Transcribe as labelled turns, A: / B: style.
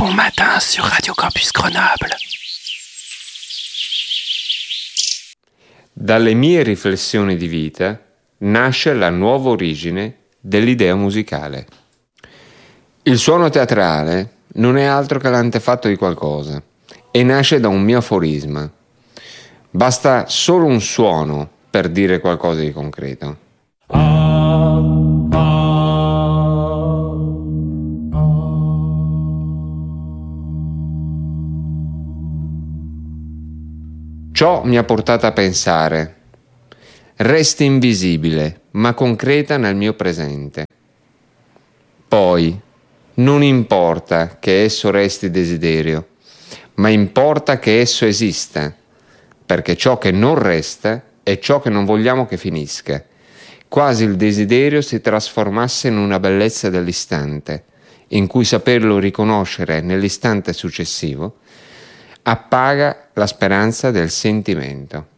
A: Bon matin sur Radio Campus Grenoble.
B: Dalle mie riflessioni di vita nasce la nuova origine dell'idea musicale. Il suono teatrale non è altro che l'antefatto di qualcosa e nasce da un mio aforisma. Basta solo un suono per dire qualcosa di concreto. Ciò mi ha portato a pensare: resti invisibile, ma concreta nel mio presente. Poi, non importa che esso resti desiderio, ma importa che esso esista, perché ciò che non resta è ciò che non vogliamo che finisca. Quasi il desiderio si trasformasse in una bellezza dell'istante, in cui saperlo riconoscere nell'istante successivo appaga la speranza del sentimento.